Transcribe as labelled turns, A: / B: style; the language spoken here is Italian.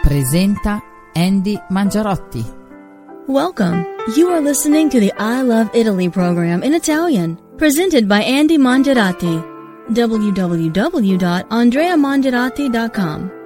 A: presenta Andy Mangiarotti.
B: Welcome. You are listening to the I Love Italy program in Italian, presented by Andy Mangiarotti. www.andreamangiarotti.com.